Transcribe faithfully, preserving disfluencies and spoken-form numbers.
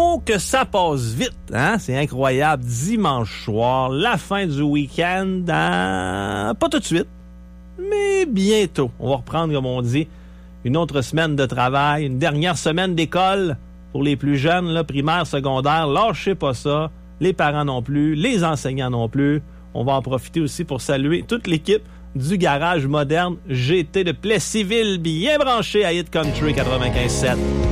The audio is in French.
Oh, que ça passe vite, hein? C'est incroyable. Dimanche soir, la fin du week-end, hein? Pas tout de suite, mais bientôt. On va reprendre, comme on dit, une autre semaine de travail, une dernière semaine d'école pour les plus jeunes, là, primaire, secondaire. Lâchez pas ça. Les parents non plus, les enseignants non plus. On va en profiter aussi pour saluer toute l'équipe du Garage Moderne G T de Plessisville, bien branché à Hit Country quatre-vingt-quinze sept.